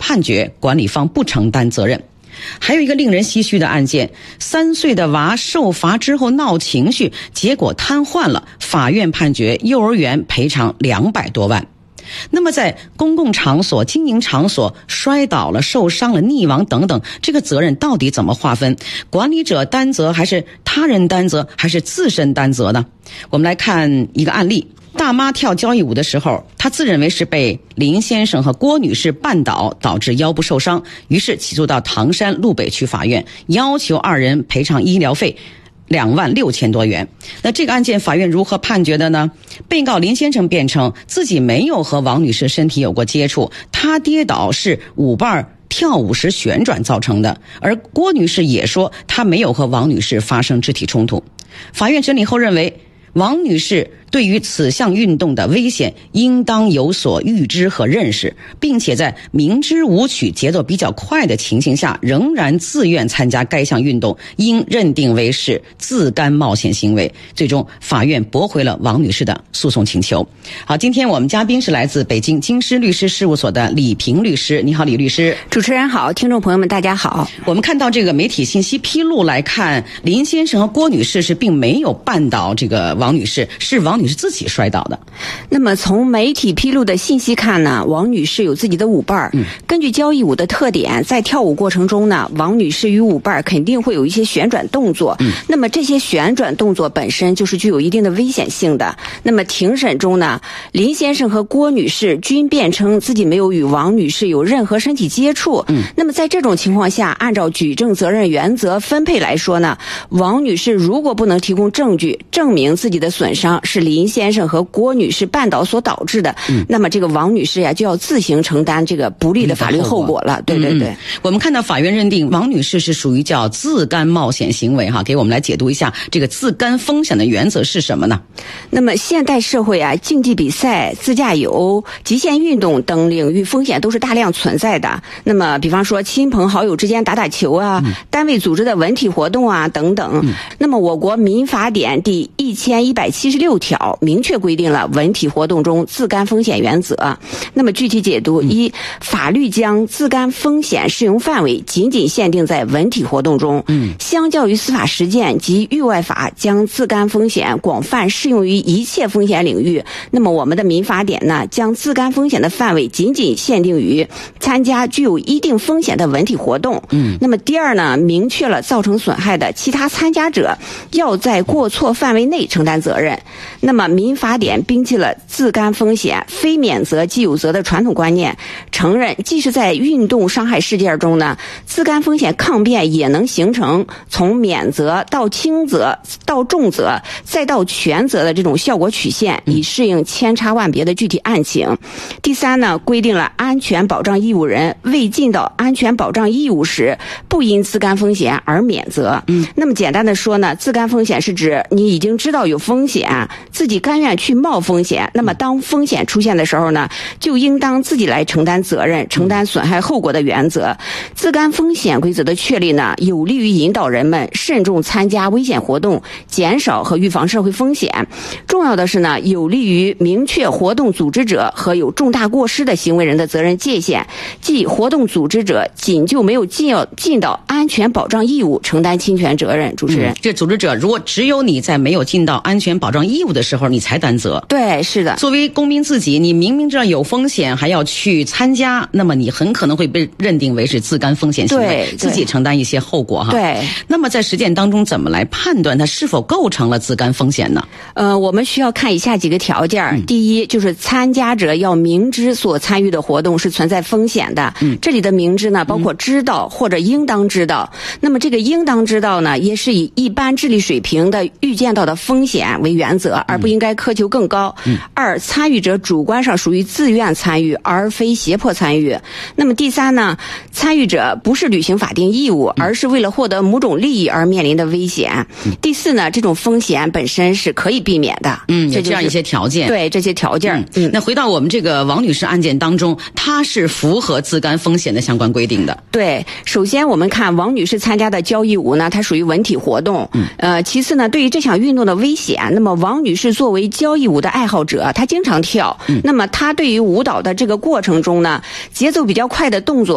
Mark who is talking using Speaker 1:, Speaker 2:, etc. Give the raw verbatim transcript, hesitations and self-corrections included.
Speaker 1: 判决管理方不承担责任。还有一个令人唏嘘的案件，三岁的娃受罚之后闹情绪，结果瘫痪了，法院判决幼儿园赔偿两百多万。那么在公共场所、经营场所摔倒了、受伤了、溺亡等等，这个责任到底怎么划分？管理者担责还是他人担责还是自身担责呢？我们来看一个案例。大妈跳交谊舞的时候，她自认为是被林先生和郭女士绊倒，导致腰部受伤，于是起诉到唐山路北区法院，要求二人赔偿医疗费两万六千多元。那这个案件法院如何判决的呢？被告林先生辩称自己没有和王女士身体有过接触，他跌倒是舞伴跳舞时旋转造成的，而郭女士也说她没有和王女士发生肢体冲突。法院审理后认为，王女士对于此项运动的危险应当有所预知和认识，并且在明知舞曲节奏比较快的情形下仍然自愿参加该项运动，应认定为是自甘冒险行为。最终法院驳回了王女士的诉讼请求。好，今天我们嘉宾是来自北京京师律师事务所的李平律师。你好，李律师。
Speaker 2: 主持人好，听众朋友们大家好。
Speaker 1: 我们看到这个媒体信息披露来看，林先生和郭女士是并没有绊倒这个王女士，是王女士自己摔倒的。
Speaker 2: 那么从媒体披露的信息看呢，王女士有自己的舞伴、嗯、根据交谊舞的特点，在跳舞过程中呢，王女士与舞伴肯定会有一些旋转动作、嗯、那么这些旋转动作本身就是具有一定的危险性的。那么庭审中呢，林先生和郭女士均辩称自己没有与王女士有任何身体接触、嗯、那么在这种情况下，按照举证责任原则分配来说呢，王女士如果不能提供证据证明自己的损伤是林先生和郭女士绊倒所导致的、嗯、那么这个王女士呀就要自行承担这个不利的法律后果了。对对对、嗯、
Speaker 1: 我们看到法院认定王女士是属于叫自甘冒险行为哈，给我们来解读一下这个自甘风险的原则是什么呢？
Speaker 2: 那么现代社会啊，竞技比赛、自驾游、极限运动等领域风险都是大量存在的。那么比方说亲朋好友之间打打球啊、嗯、单位组织的文体活动啊等等、嗯、那么我国民法典第一千一百七十六条明确规定了文体活动中自甘风险原则。那么具体解读：一、法律将自甘风险适用范围仅仅限定在文体活动中，嗯，相较于司法实践及域外法将自甘风险广泛适用于一切风险领域，那么我们的民法典呢，将自甘风险的范围仅仅限定于参加具有一定风险的文体活动。嗯，那么第二呢，明确了造成损害的其他参加者要在过错范围内承担责任。那么民法典摒弃了自甘风险非免责即有责的传统观念，承认即使在运动伤害事件中呢，自甘风险抗辩也能形成从免责到轻责到重责再到全责的这种效果曲线，以适应千差万别的具体案情。第三呢，规定了安全保障义务人未尽到安全保障义务时不因自甘风险而免责。嗯，那么简单的说呢，自甘风险是指你已经知道有风险，自己甘愿去冒风险，那么当风险出现的时候呢，就应当自己来承担责任，承担损害后果的原则。自甘风险规则的确立呢，有利于引导人们慎重参加危险活动，减少和预防社会风险。重要的是呢，有利于明确活动组织者和有重大过失的行为人的责任界限，即活动组织者仅就没有尽要尽到安全保障义务承担侵权责任。主持人、嗯、
Speaker 1: 这组织者如果只有你在没有尽到安全保障义务的时候你才担责。
Speaker 2: 对，是的。
Speaker 1: 作为公民自己，你明明知道有风险还要去参加，那么你很可能会被认定为是自甘风险行为，自己承担一些后果哈。
Speaker 2: 对。
Speaker 1: 那么在实践当中怎么来判断它是否构成了自甘风险呢？
Speaker 2: 呃，我们需要看以下几个条件、嗯、第一，就是参加者要明知所参与的活动是存在风险的。嗯，这里的明知呢，包括知道或者应当知道。嗯、那么这个应当知道呢，也是以一般智力水平的预见到的风险为原则，而不应该苛求更高。嗯、二，参与者主观上属于自愿参与，而非胁迫参与。那么第三呢，参与者不是履行法定义务，而是为了获得某种利益而面临的危险。嗯、第四呢，这种风险本身是可以避免的。
Speaker 1: 嗯，有这样一些条件。
Speaker 2: 对，这些条件。嗯，
Speaker 1: 嗯那回到我们这个王女士案件当中，她是符合自甘风险的相关规定的。
Speaker 2: 对，首先我们看王女士参加的交谊舞呢，它属于文体活动。嗯，呃，其次呢，对于这项运动的危险，那么王女士作为交谊舞的爱好者，她经常跳。嗯，那么她对于舞蹈的这个过程中呢，节奏比较快的动作